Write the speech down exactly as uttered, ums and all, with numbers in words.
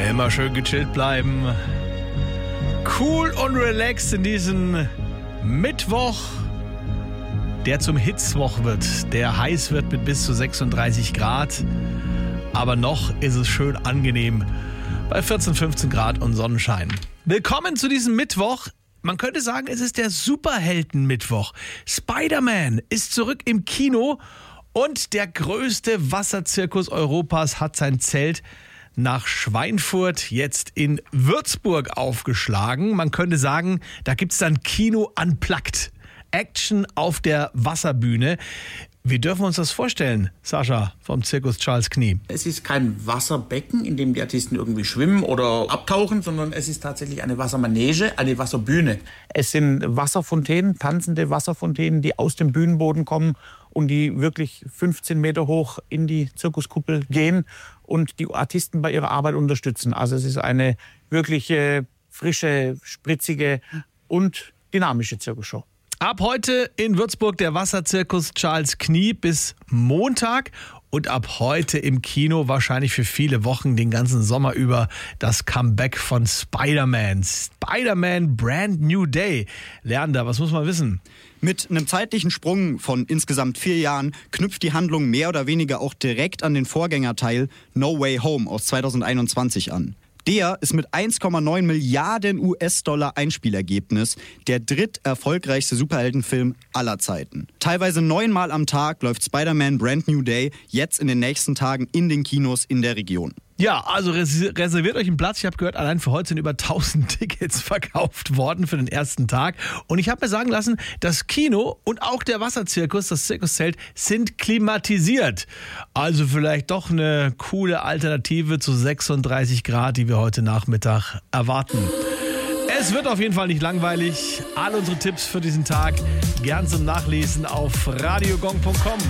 Immer schön gechillt bleiben. Cool und relaxed in diesem Mittwoch, der zum Hitzwoch wird, der heiß wird mit bis zu sechsunddreißig Grad. Aber noch ist es schön angenehm bei vierzehn, fünfzehn Grad und Sonnenschein. Willkommen zu diesem Mittwoch. Man könnte sagen, es ist der Superhelden-Mittwoch. Spider-Man ist zurück im Kino und der größte Wasserzirkus Europas hat sein Zelt nach Schweinfurt, jetzt in Würzburg aufgeschlagen. Man könnte sagen, da gibt es dann Kino unplugged. Action auf der Wasserbühne. Wie dürfen wir uns das vorstellen, Sascha vom Zirkus Charles Knie? Es ist kein Wasserbecken, in dem die Artisten irgendwie schwimmen oder abtauchen, sondern es ist tatsächlich eine Wassermanege, eine Wasserbühne. Es sind Wasserfontänen, tanzende Wasserfontänen, die aus dem Bühnenboden kommen und die wirklich fünfzehn Meter hoch in die Zirkuskuppel gehen und die Artisten bei ihrer Arbeit unterstützen. Also es ist eine wirklich äh, frische, spritzige und dynamische Zirkusshow. Ab heute in Würzburg der Wasserzirkus Charles Knie bis Montag und ab heute im Kino wahrscheinlich für viele Wochen den ganzen Sommer über das Comeback von Spider-Man. Spider-Man Brand New Day. Leander, was muss man wissen? Mit einem zeitlichen Sprung von insgesamt vier Jahren knüpft die Handlung mehr oder weniger auch direkt an den Vorgängerteil No Way Home aus zweitausendeinundzwanzig an. Der ist mit eins Komma neun Milliarden U S-Dollar Einspielergebnis der dritterfolgreichste Superheldenfilm aller Zeiten. Teilweise neunmal am Tag läuft Spider-Man Brand New Day jetzt in den nächsten Tagen in den Kinos in der Region. Ja, also res- reserviert euch einen Platz. Ich habe gehört, allein für heute sind über tausend Tickets verkauft worden für den ersten Tag. Und ich habe mir sagen lassen, das Kino und auch der Wasserzirkus, das Zirkuszelt, sind klimatisiert. Also vielleicht doch eine coole Alternative zu sechsunddreißig Grad, die wir heute Nachmittag erwarten. Es wird auf jeden Fall nicht langweilig. All unsere Tipps für diesen Tag gern zum Nachlesen auf radiogong punkt com.